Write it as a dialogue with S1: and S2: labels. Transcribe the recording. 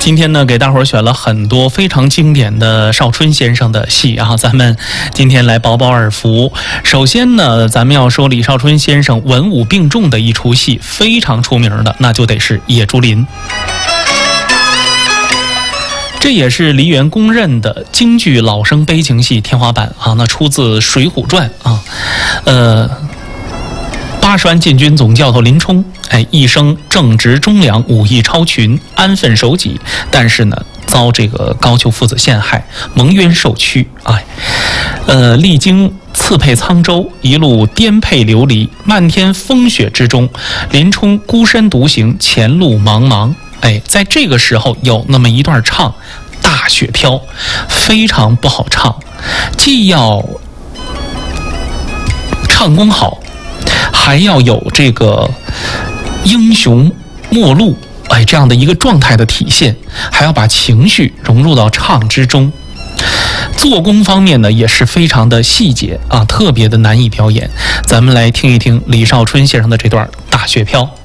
S1: 今天呢，给大伙儿选了很多非常经典的邵春先生的戏啊，咱们今天来饱饱耳福。首先呢，咱们要说李少春先生文武并重的一出戏，非常出名的，那就得是《野猪林》。这也是梨园公认的京剧老生悲情戏天花板啊，那出自《水浒传》啊，80万禁军总教头林冲，一生正直忠良，武艺超群，安分守己，但是呢，遭这个高俅父子陷害，蒙冤受屈，历经刺配沧州，一路颠沛流离，漫天风雪之中，林冲孤身独行，前路茫茫。在这个时候有那么一段唱大雪飘，非常不好唱，既要唱功好，还要有这个英雄末路这样的一个状态的体现，还要把情绪融入到唱之中。做工方面呢也是非常的细节啊，特别的难以表演。咱们来听一听李少春先生的这段大雪飘。